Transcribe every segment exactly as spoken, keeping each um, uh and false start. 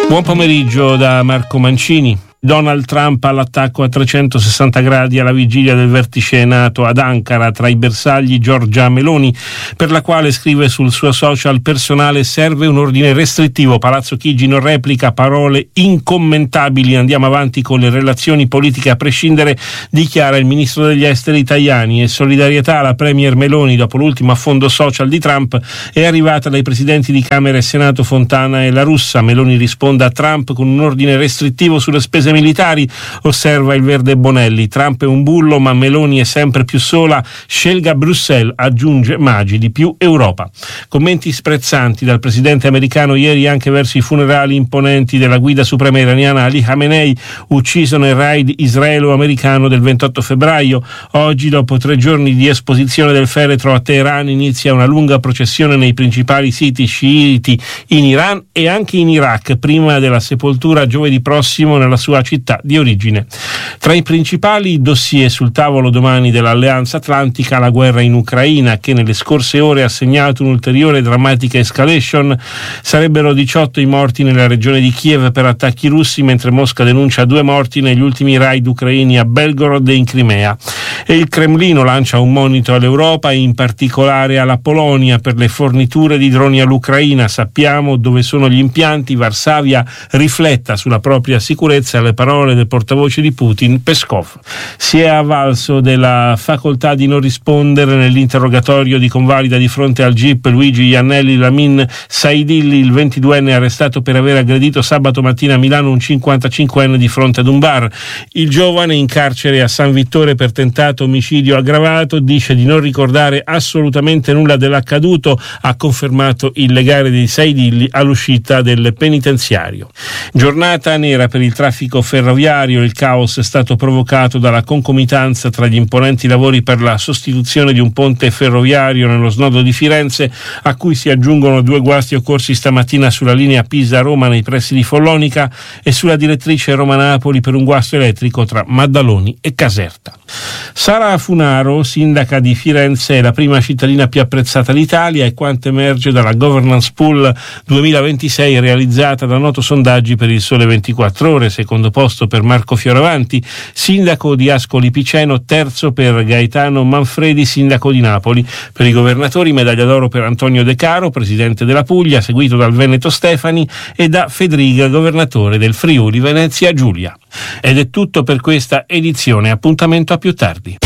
Buon pomeriggio da Marco Mancini. Donald Trump all'attacco a trecentosessanta gradi alla vigilia del vertice NATO ad Ankara tra i bersagli Giorgia Meloni, per la quale scrive sul suo social personale: serve un ordine restrittivo. Palazzo Chigi non replica, parole incommentabili, andiamo avanti con le relazioni politiche a prescindere, dichiara il ministro degli esteri Tajani. E solidarietà alla premier Meloni dopo l'ultimo affondo social di Trump è arrivata dai presidenti di Camera e Senato Fontana e La Russa. Meloni risponde a Trump con un ordine restrittivo sulle spese militari, osserva il Verde Bonelli. Trump è un bullo, ma Meloni è sempre più sola, scelga Bruxelles, aggiunge Maggi, di più Europa. Commenti sprezzanti dal presidente americano ieri anche verso i funerali imponenti della guida suprema iraniana Ali Khamenei, ucciso nel raid israelo-americano del ventotto febbraio. Oggi, dopo tre giorni di esposizione del feretro a Teheran, inizia una lunga processione nei principali siti sciiti in Iran e anche in Iraq, prima della sepoltura giovedì prossimo nella sua città di origine. Tra i principali dossier sul tavolo domani dell'Alleanza Atlantica, la guerra in Ucraina, che nelle scorse ore ha segnato un'ulteriore drammatica escalation. Sarebbero diciotto i morti nella regione di Kiev per attacchi russi, mentre Mosca denuncia due morti negli ultimi raid ucraini a Belgorod e in Crimea. E il Cremlino lancia un monito all'Europa e in particolare alla Polonia per le forniture di droni all'Ucraina. Sappiamo dove sono gli impianti, Varsavia rifletta sulla propria sicurezza. Le parole del portavoce di Putin, Peskov. Si è avvalso della facoltà di non rispondere nell'interrogatorio di convalida di fronte al G I P Luigi Iannelli Lamin Saidilli, il ventiduenne arrestato per aver aggredito sabato mattina a Milano un cinquantacinquenne di fronte ad un bar. Il giovane, in carcere a San Vittore per tentato omicidio aggravato, dice di non ricordare assolutamente nulla dell'accaduto, ha confermato il legale di Saidilli all'uscita del penitenziario. Giornata nera per il traffico ferroviario. Il caos è stato provocato dalla concomitanza tra gli imponenti lavori per la sostituzione di un ponte ferroviario nello snodo di Firenze, a cui si aggiungono due guasti occorsi stamattina sulla linea Pisa-Roma nei pressi di Follonica e sulla direttrice Roma-Napoli per un guasto elettrico tra Maddaloni e Caserta. Sara Funaro, sindaca di Firenze, è la prima cittadina più apprezzata d'Italia, e quanto emerge dalla Governance Pool duemilaventisei realizzata da Noto Sondaggi per il Sole ventiquattro Ore. Secondo posto per Marco Fioravanti, sindaco di Ascoli Piceno, terzo per Gaetano Manfredi, sindaco di Napoli. Per i governatori, medaglia d'oro per Antonio De Caro, presidente della Puglia, seguito dal Veneto Stefani e da Fedriga, governatore del Friuli Venezia Giulia. Ed è tutto per questa edizione, appuntamento a più tardi.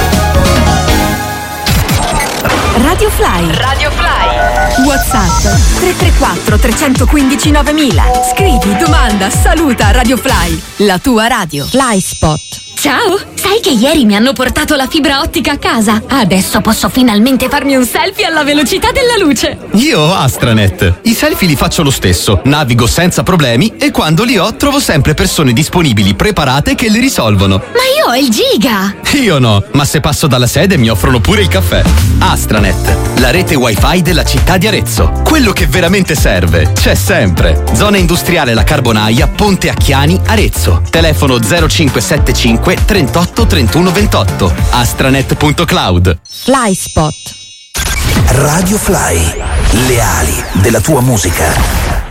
Radio Fly. Radio Fly. WhatsApp tre tre quattro tre uno cinque novemila. Scrivi, domanda, saluta Radio Fly, la tua radio. Fly Spot. Ciao, sai che ieri mi hanno portato la fibra ottica a casa? Adesso posso finalmente farmi un selfie alla velocità della luce. Io ho Astranet. I selfie li faccio lo stesso, navigo senza problemi e quando li ho trovo sempre persone disponibili, preparate, che li risolvono. Ma io ho il giga! Io no, ma se passo dalla sede mi offrono pure il caffè. Astranet, la rete wifi della città di Arezzo. Quello che veramente serve c'è sempre. Zona industriale La Carbonaia, Ponte Acchiani, Arezzo. Telefono zero cinque sette cinque trentotto trentuno ventotto. astranet punto cloud. Fly Spot. Radio Fly, le ali della tua musica.